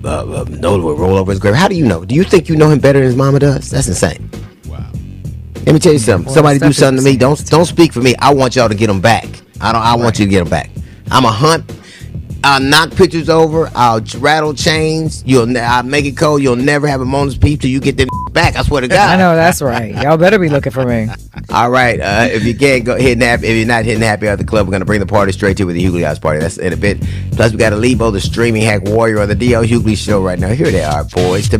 Nola would roll over his grave. How do you know? Do you think you know him better than his mama does? That's insane. Wow. Let me tell you something. Somebody do something to me. Don't speak for me. I want y'all to get them back. I want you to get them back. I'm a hunt. I'll knock pictures over. I'll rattle chains. I'll make it cold. You'll never have a moment's peace till you get them back. I swear to God. I know that's right. Y'all better be looking for me. All right. If you can't go hit nap, if you're not hitting happy at the club, we're gonna bring the party straight to you with the Hughley House Party. That's in a bit. Plus, we got a Lebo, the streaming hack warrior on the DL Hughley Show right now. Here they are, boys.